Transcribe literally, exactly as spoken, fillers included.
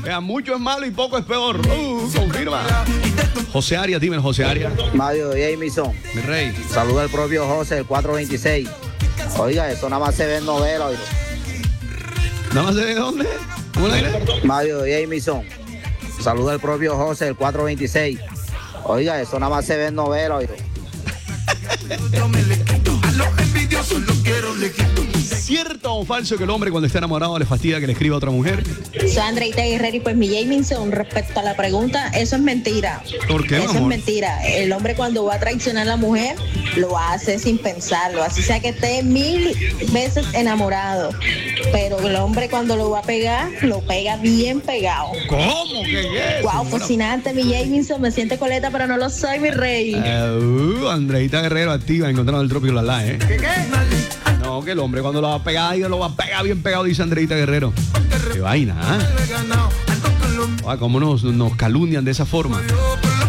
sea, mucho es malo y poco es peor. Uh, confirma. José Arias, dime, José Arias. Mario Jamison. Mi rey. Saluda al propio José, el cuatro veintiséis. Oiga, eso nada más se ve en novela, oiga. ¿Nada más se ve dónde? ¿Cómo le diré? Mario Jamison. Saluda al propio José, el cuatro veintiséis. Oiga, eso nada más se ve en novela, oiga. ¿Cierto o falso que el hombre cuando está enamorado le fastidia que le escriba a otra mujer? Soy Andreita Guerrero y pues mi Jamison, respecto a la pregunta, eso es mentira. ¿Por qué, Eso amor? es mentira. El hombre cuando va a traicionar a la mujer, lo hace sin pensarlo. Así sea que esté mil veces enamorado. Pero el hombre cuando lo va a pegar, lo pega bien pegado. ¿Cómo que es? Wow, fascinante, mi Jamison. Me siente coleta, pero no lo soy, mi rey. Uh, Andreita Guerrero activa encontrando el trópico la la, ¿eh? ¿Qué, qué? No, que el hombre cuando lo va a pegar, lo va a pegar bien pegado, dice Andreita Guerrero. Qué vaina, ¿ah? ¿eh? Ah, cómo nos, nos calumnian de esa forma.